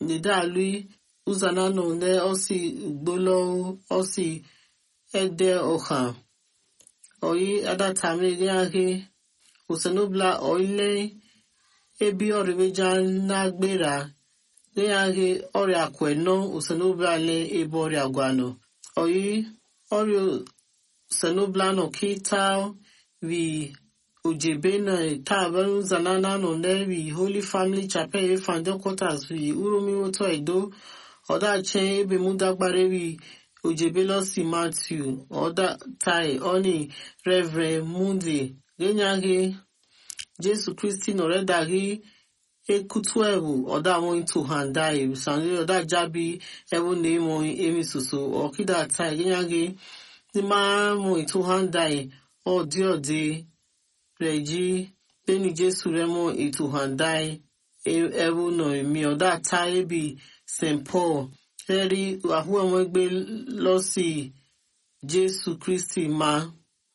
nida lui uzana no ne osi gbolo osi ede oha oyi adatame yage usenobla oile ebi oribeja na gbera yage ori akweno usenobla le ebo ori agwano oyi ori usenobla no kita vi ojebe na tabaru zanana no nevi Holy Family Chapel Foundation Quarters vi urumi oto edo oda chen ebe mudagbare vi ojebe losi Matthew oda tai oni Reverend Mundi genyage Jesu Christi no redagi ekutu ewu oda won to handai sanri oda jabi ewu nemo emi susu okida tai genyage di ma mo to handai odi Reji Beni Jesu Remo ituhandai ewu no mi oda tai bi St. Paul Eri ahu amegbe losi Jesu Christi ma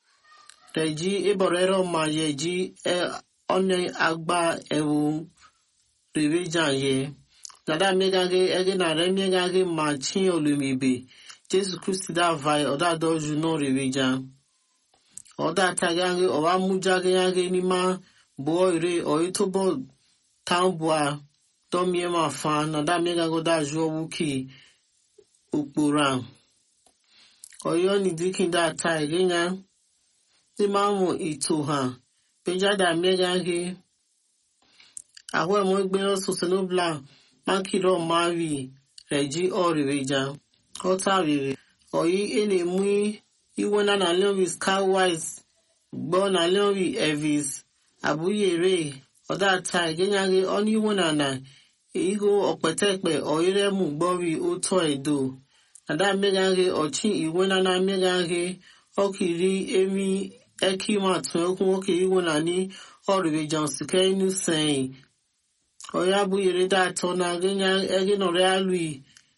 Reji eborero ma yeji one agba ewu revejan ye nada megage ege na remegage ma chin olumibe Jesu Christi da vai oda doju no revejan oda tagange owa mujage ni ma boire oitobo tambua domie ma fa na da mega go da jo wuki ukpura oyo ni dikin da tagenya ti ma mo itoha peja da mega ge awe mo gbe lo sosenobla mankiro mavi reji oriveja ota vive oyi ene mu Iwona na leon Skywise gbo na leon Elvis abuyere oda tai genyage oni iwona na igo opetepe oire mu gbo wi oto edo ada megage ochi iwona na megage okiri emi ekima tun okun okiri iwona ni oribe Johnsike inu sen oya abuyere da to na genya ege no realui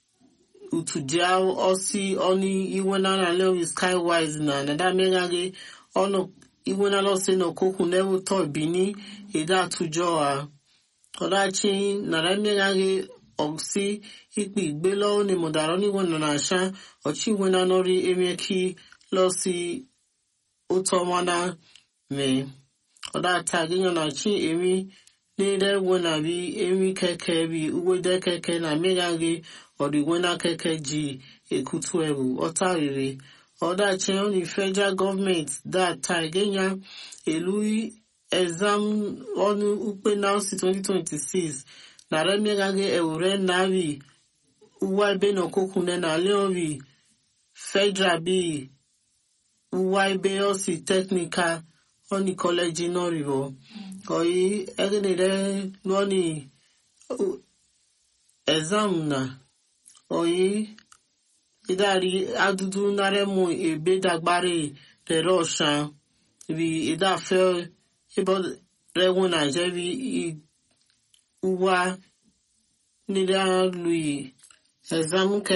utuja osi oni iwena na leon Skywise na da megage ono iwena lo se no koku newu to bini eda tujo a odachi na da megage osi ipi gbelo ni modaro ni wona na sha ochi wena nori emeki lo si utomana me oda tagi na chi emi nire wona bi emi keke bi uwede keke na megage oriwena keke ji ekutu ewu otarire oda chen ni federal government that tagenya elui exam onu ukpe now 2026 na remegage ewure navi uwa ibe no kokune na leonvi federal bi uwa ibe osi technical oni college no rivo oyi egenere noni exam na oyi idari adudu naremu ebe dagbare rero shan bi ida fe ibo rewu na jevi uwa nida lui exam